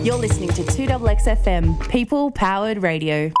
You're listening to 2XXFM, People Powered Radio.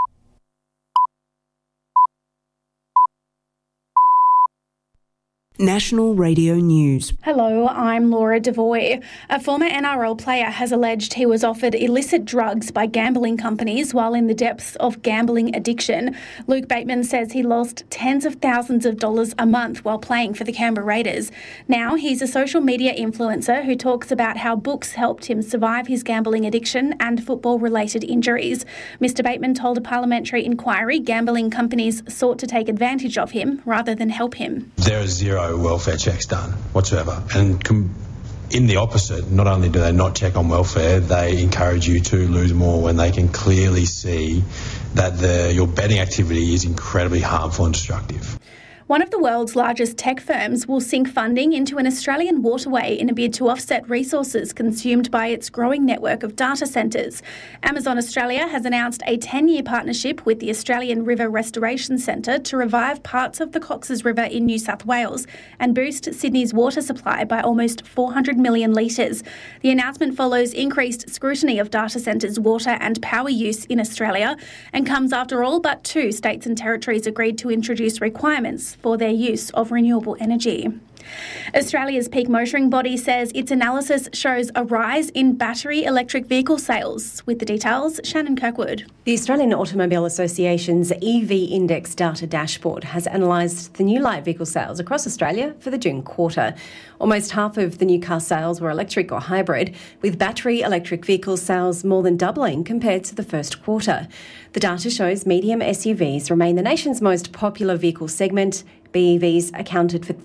National Radio News. Hello, I'm Laura Devoy. A former NRL player has alleged he was offered illicit drugs by gambling companies while in the depths of gambling addiction. Luke Bateman says he lost tens of thousands of dollars a month while playing for the Canberra Raiders. Now he's a social media influencer who talks about how books helped him survive his gambling addiction and football-related injuries. Mr. Bateman told a parliamentary inquiry gambling companies sought to take advantage of him rather than help him. There are zero welfare checks done whatsoever, and in the opposite, not only do they not check on welfare, they encourage you to lose more when they can clearly see that your betting activity is incredibly harmful and destructive. One of the world's largest tech firms will sink funding into an Australian waterway in a bid to offset resources consumed by its growing network of data centres. Amazon Australia has announced a 10-year partnership with the Australian River Restoration Centre to revive parts of the Cox's River in New South Wales and boost Sydney's water supply by almost 400 million litres. The announcement follows increased scrutiny of data centres' water and power use in Australia and comes after all but 2 states and territories agreed to introduce requirements for their use of renewable energy. Australia's peak motoring body says its analysis shows a rise in battery electric vehicle sales. With the details, Shannon Kirkwood. The Australian Automobile Association's EV Index data dashboard has analysed the new light vehicle sales across Australia for the June quarter. Almost half of the new car sales were electric or hybrid, with battery electric vehicle sales more than doubling compared to the first quarter. The data shows medium SUVs remain the nation's most popular vehicle segment. BEVs accounted for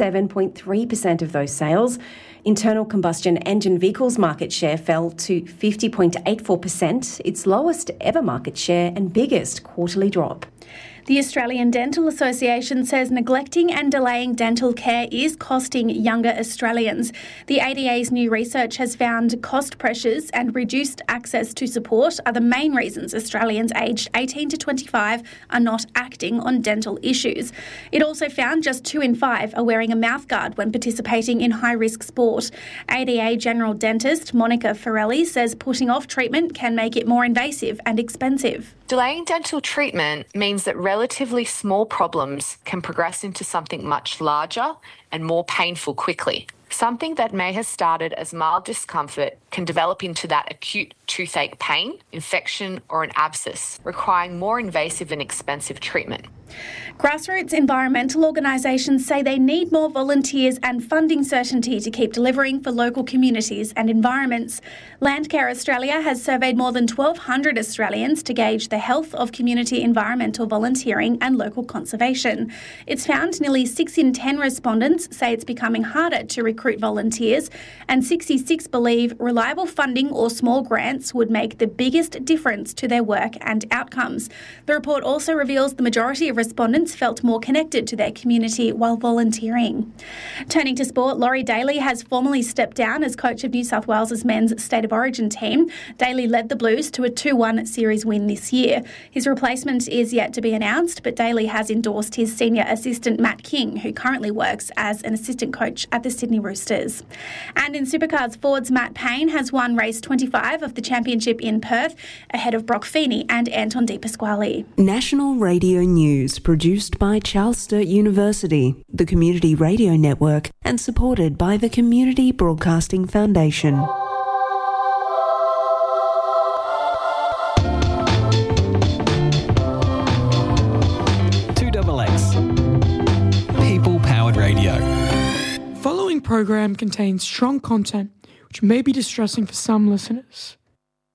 37.3% of those sales. Internal combustion engine vehicles market share fell to 50.84%, its lowest ever market share and biggest quarterly drop. The Australian Dental Association says neglecting and delaying dental care is costing younger Australians. The ADA's new research has found cost pressures and reduced access to support are the main reasons Australians aged 18 to 25 are not acting on dental issues. It also found just 2 in 5 are wearing a mouthguard when participating in high-risk sport. ADA General Dentist Monica Farelli says putting off treatment can make it more invasive and expensive. Delaying dental treatment means that relatively small problems can progress into something much larger and more painful quickly. Something that may have started as mild discomfort can develop into that acute toothache pain, infection, or an abscess, requiring more invasive and expensive treatment. Grassroots environmental organisations say they need more volunteers and funding certainty to keep delivering for local communities and environments. Landcare Australia has surveyed more than 1,200 Australians to gauge the health of community environmental volunteering and local conservation. It's found nearly 6 in 10 respondents say it's becoming harder to recruit volunteers, and 66 believe reliable funding or small grants would make the biggest difference to their work and outcomes. The report also reveals the majority of respondents felt more connected to their community while volunteering. Turning to sport, Laurie Daly has formally stepped down as coach of New South Wales's men's State of Origin team. Daly led the Blues to a 2-1 series win this year. His replacement is yet to be announced, but Daly has endorsed his senior assistant Matt King, who currently works as an assistant coach at the Sydney Roosters. And in Supercars, Ford's Matt Payne has won race 25 of the championship in Perth, ahead of Brock Feeney and Anton De Pasquale. National Radio News, produced by Charles Sturt University, the Community Radio Network, and supported by the Community Broadcasting Foundation. People Powered Radio. The following program contains strong content which may be distressing for some listeners.